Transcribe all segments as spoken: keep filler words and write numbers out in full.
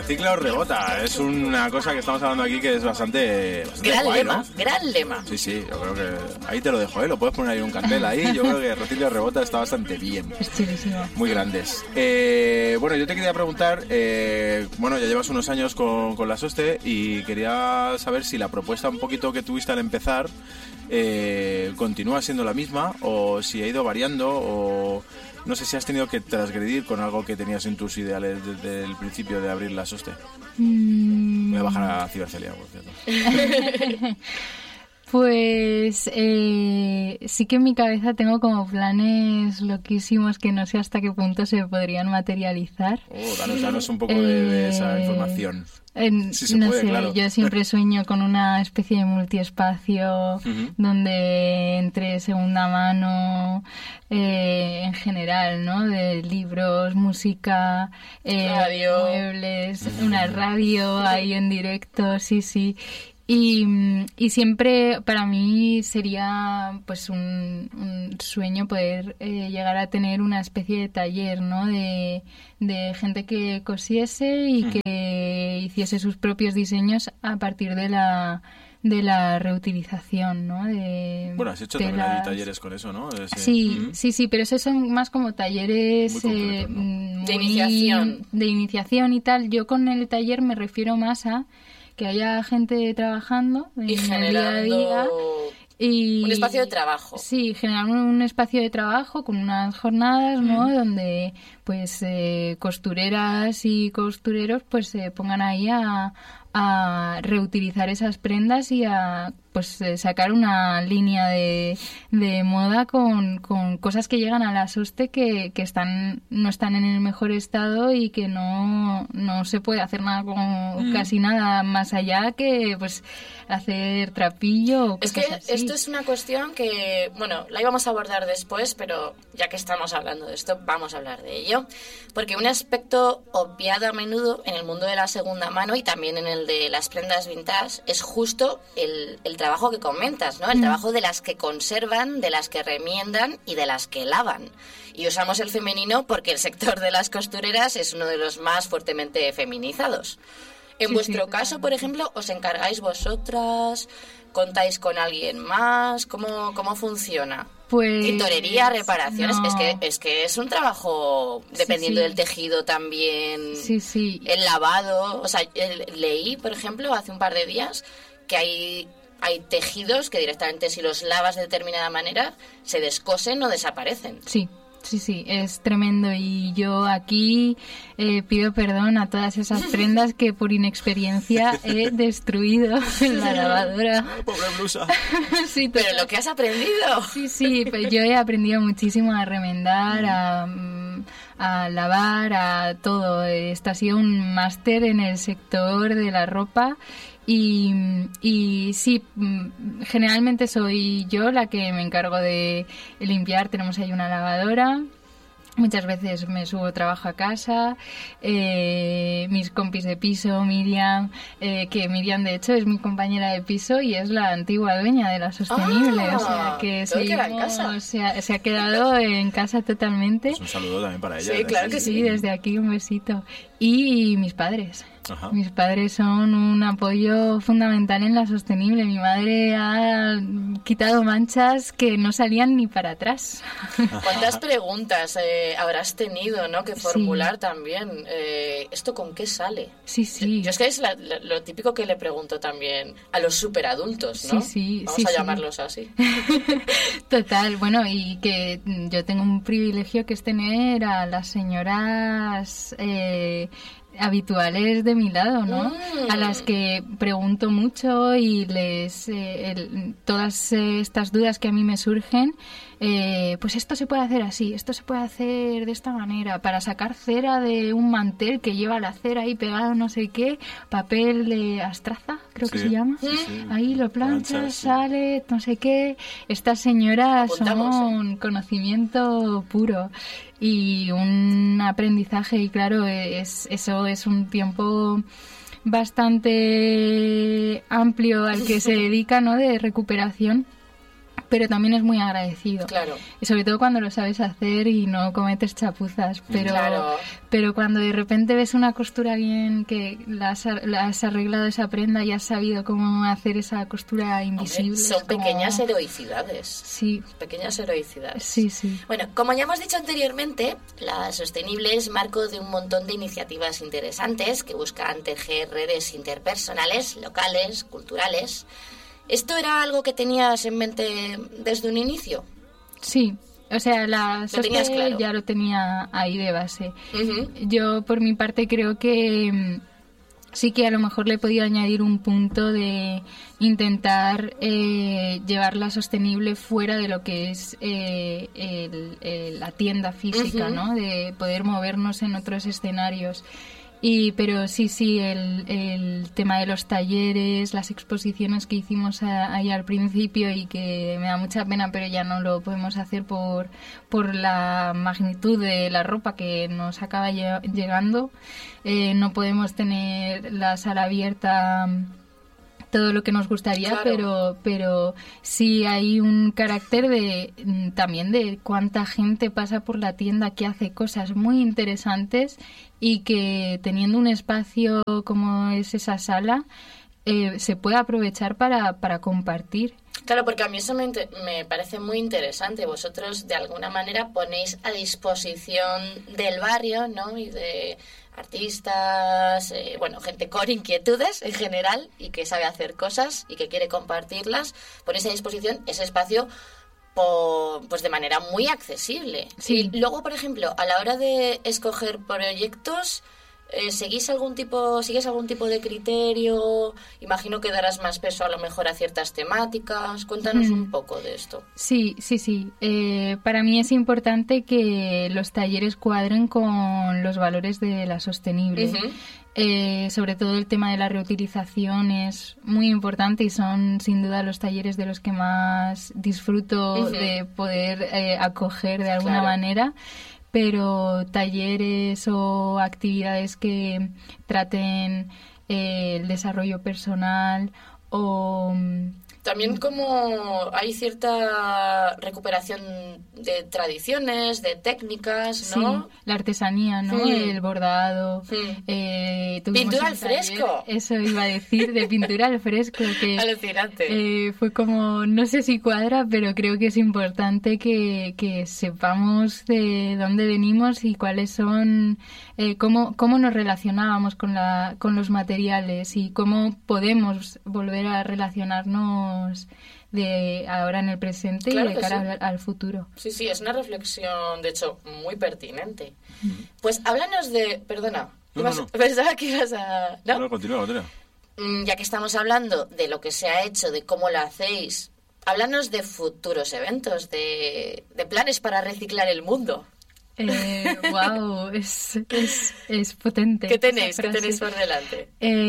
recicla o rebota. Es una cosa que estamos hablando aquí que es bastante, bastante gran guay, lema, ¿no? gran lema. Sí, sí, yo creo que ahí te lo dejo, ¿eh? Lo puedes poner ahí un cartel ahí. Yo creo que recicla o rebota está bastante bien. Es chulísimo. Muy grandes. Eh, bueno, yo te quería preguntar, eh, bueno, ya llevas unos años con, con la SOSTE y quería saber si la propuesta un poquito que tuviste al empezar eh, continúa siendo la misma o si ha ido variando o no sé si has tenido que transgredir con algo que tenías en tus ideales desde el principio de abrir la SOSTE. Mm. Voy a bajar a Cibercelia, por cierto. Pues eh, sí que en mi cabeza tengo como planes loquísimos que no sé hasta qué punto se podrían materializar. Oh, danos, danos un poco de, de esa información. En, Sí se no puede, sé, claro. yo siempre sueño con una especie de multiespacio Uh-huh. donde entre segunda mano, eh, en general, ¿no? De libros, música, eh, Radio. muebles, una radio ahí en directo, sí, sí. Y, y siempre para mí sería pues un, un sueño poder eh, llegar a tener una especie de taller, ¿no? De, de gente que cosiese y que hiciese sus propios diseños a partir de la de la reutilización, ¿no? De Bueno, has hecho también telas. ahí talleres con eso, ¿no? Ese- Sí, Ujú. sí, sí, pero esos son más como talleres Muy concretos, eh, ¿no? muy- De iniciación. de iniciación y tal. Yo con el taller me refiero más a que haya gente trabajando en Y el día a generando día y un espacio de trabajo. Sí, generar un, un espacio de trabajo con unas jornadas, ¿no? Donde pues eh, costureras y costureros pues se pongan ahí a, a reutilizar esas prendas y a pues eh, sacar una línea de, de moda con, con cosas que llegan a la SOSTE que, que están no están en el mejor estado y que no, no se puede hacer nada con casi nada más allá que pues hacer trapillo o Es que cosas así. esto es una cuestión que, bueno, la íbamos a abordar después, pero ya que estamos hablando de esto, vamos a hablar de ello. Porque un aspecto obviado a menudo en el mundo de la segunda mano y también en el de las prendas vintage es justo el, el trabajo que comentas, ¿no? El trabajo de las que conservan, de las que remiendan y de las que lavan. Y usamos el femenino porque el sector de las costureras es uno de los más fuertemente feminizados. En Sí, vuestro sí, caso, por ejemplo, ¿os encargáis vosotras? ¿Contáis con alguien más? ¿Cómo, cómo funciona? Pues Tintorería, reparaciones, no. es que es que es un trabajo dependiendo sí. del tejido también. Sí, sí. El lavado, o sea, el- leí, por ejemplo, hace un par de días que hay hay tejidos que directamente si los lavas de determinada manera se descosen o desaparecen. Sí, sí, sí, es tremendo y yo aquí eh, pido perdón a todas esas prendas que por inexperiencia he destruido en la lavadora. Ay, pobre blusa. Sí, Pero total. lo que has aprendido. Sí, sí, pues yo he aprendido muchísimo a remendar, a, mm, a lavar, a todo. Esto ha sido un máster en el sector de la ropa y, y sí, mm, generalmente soy yo la que me encargo de limpiar. Tenemos ahí una lavadora. Muchas veces me subo trabajo a casa, eh, mis compis de piso, Miriam, eh, que Miriam de hecho es mi compañera de piso y es la antigua dueña de la Sostenible, Ah, o sea que todo queda en seguimos- casa. Se, ha, se ha quedado en casa totalmente. Pues un saludo también para ella. Sí, desde claro aquí. que Sí, desde aquí un besito. Y mis padres. Ajá. Mis padres son un apoyo fundamental en la Sostenible. Mi madre ha quitado manchas que no salían ni para atrás. ¿Cuántas preguntas eh, habrás tenido, ¿no? que Sí. formular también? Eh, ¿Esto con qué sale? Sí, sí. Yo es que es la- la- lo típico que le pregunto también a los superadultos, ¿no? Sí, sí, Vamos sí, a sí. llamarlos así. Total, bueno, y que yo tengo un privilegio que es tener a las señoras eh, habituales de mi lado, ¿no? Mm. A las que pregunto mucho y les eh, el- todas eh, estas dudas que a mí me surgen, eh, pues esto se puede hacer así, esto se puede hacer de esta manera, para sacar cera de un mantel que lleva la cera ahí pegado no sé qué, papel de astraza, creo que Sí, se llama. sí, sí. Ahí lo planchas, Planchas, sí. sale, no sé qué. Estas señoras Apuntamos, son conocimiento puro y un aprendizaje y claro, es eso es un tiempo bastante amplio al que se dedica, ¿no? De recuperación. pero también es muy agradecido. Claro. Y sobre todo cuando lo sabes hacer y no cometes chapuzas. Pero, claro. pero cuando de repente ves una costura bien, que la has, la has arreglado esa prenda y has sabido cómo hacer esa costura invisible. Hombre, son como... pequeñas heroicidades. Sí. Pequeñas heroicidades. Sí, sí. Bueno, como ya hemos dicho anteriormente, La Sostenible es marco de un montón de iniciativas interesantes que buscan tejer redes interpersonales, locales, culturales. ¿Esto era algo que tenías en mente desde un inicio? Sí, o sea, la ¿Lo tenías claro? Ya lo tenía ahí de base. Uh-huh. Yo, por mi parte, creo que sí que a lo mejor le he podido añadir un punto de intentar eh, llevarla sostenible fuera de lo que es eh, el, el, la tienda física, uh-huh. ¿no? De poder movernos en otros escenarios. Y, pero sí, sí, el, el tema de los talleres, las exposiciones que hicimos a, ahí al principio y que me da mucha pena, pero ya no lo podemos hacer por, por la magnitud de la ropa que nos acaba lle- llegando. Eh, no podemos tener la sala abierta todo lo que nos gustaría, claro. pero pero sí hay un carácter de también de cuánta gente pasa por la tienda que hace cosas muy interesantes y que teniendo un espacio como es esa sala eh, se puede aprovechar para, para compartir. Claro, porque a mí eso me, me parece muy interesante. Vosotros de alguna manera ponéis a disposición del barrio, ¿no? Y de artistas, eh, bueno, gente con inquietudes en general y que sabe hacer cosas y que quiere compartirlas, ponéis a disposición ese espacio por, pues de manera muy accesible. Sí. Y luego, por ejemplo, a la hora de escoger proyectos, eh, ¿seguís algún tipo, sigues algún tipo de criterio? Imagino que darás más peso a lo mejor a ciertas temáticas. Cuéntanos mm. un poco de esto. Sí, sí, sí. Eh, para mí es importante que los talleres cuadren con los valores de la sostenible. Uh-huh. Eh, sobre todo el tema de la reutilización es muy importante y son sin duda los talleres de los que más disfruto uh-huh. de poder eh, acoger de alguna claro. manera. Pero talleres o actividades que traten eh, el desarrollo personal o... También como hay cierta recuperación de tradiciones, de técnicas, ¿no? Sí, la artesanía, ¿no? Mm. El bordado. Mm. Eh, pintura al fresco. Eso iba a decir, de pintura al fresco. Que, alucinante. Eh, fue como, no sé si cuadra, pero creo que es importante que, que sepamos de dónde venimos y cuáles son, eh, cómo, cómo nos relacionábamos con, la, con los materiales y cómo podemos volver a relacionarnos de ahora en el presente claro y de cara sí. al, al futuro. Sí, sí, es una reflexión, de hecho, muy pertinente. Mm. Pues háblanos de... Perdona, no, ibas, no, no. pensaba que ibas a... No, no continúa, continúa. Mm, ya que estamos hablando de lo que se ha hecho, de cómo lo hacéis, háblanos de futuros eventos, de, de planes para reciclar el mundo. Eh, wow, es, es, es potente. ¿Qué tenéis? ¿Qué tenéis por delante?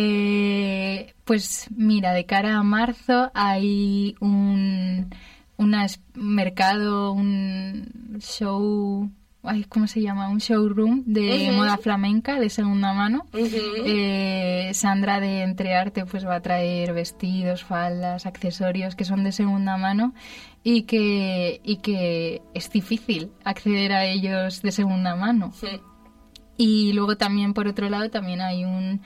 Eh, pues mira, de cara a marzo hay un una mercado, un show, ay, ¿cómo se llama? Un showroom de uh-huh. moda flamenca de segunda mano. Uh-huh. Eh, Sandra de Entrearte pues va a traer vestidos, faldas, accesorios que son de segunda mano. Y que, y que es difícil acceder a ellos de segunda mano. Sí. Y luego también, por otro lado, también hay un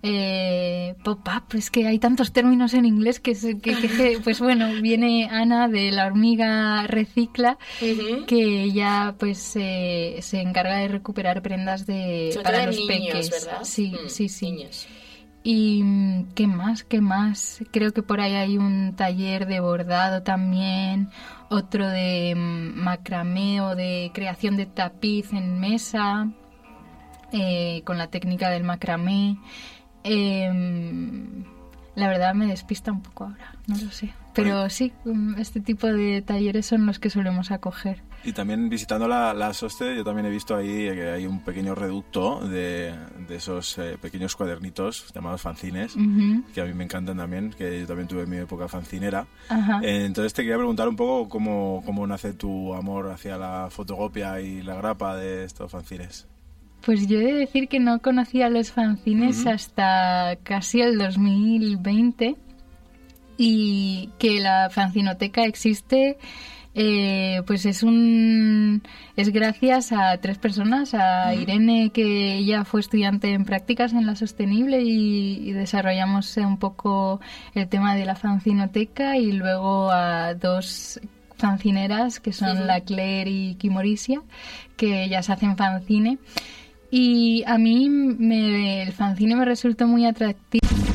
eh, pop-up. Es que hay tantos términos en inglés que, que, que, que pues bueno, viene Ana de La Hormiga Recicla, uh-huh. que ya pues eh, se encarga de recuperar prendas de sobre para de los niños, peques. ¿verdad? Sí, mm, sí, sí. Niños. Y ¿qué más? ¿Qué más? Creo que por ahí hay un taller de bordado también, otro de macramé o de creación de tapiz en mesa, eh, con la técnica del macramé. Eh, la verdad me despista un poco ahora, no lo sé. Pero sí, este tipo de talleres son los que solemos acoger. Y también visitando la, la SOSTE, yo también he visto ahí que hay un pequeño reducto de, de esos eh, pequeños cuadernitos llamados fanzines, uh-huh. que a mí me encantan también, que yo también tuve mi época fancinera. Uh-huh. Eh, entonces te quería preguntar un poco cómo, cómo nace tu amor hacia la fotocopia y la grapa de estos fanzines. Pues yo he de decir que no conocía los fanzines uh-huh. hasta casi el dos mil veinte. y que la fanzinoteca existe. Eh, pues es un es gracias a tres personas, a Irene, que ella fue estudiante en prácticas en la Sostenible y, y desarrollamos un poco el tema de la fanzinoteca, y luego a dos fancineras que son sí, sí. la Claire y Kimorisia, que ellas hacen fanzine, y a mí me, el fanzine me resultó muy atractivo.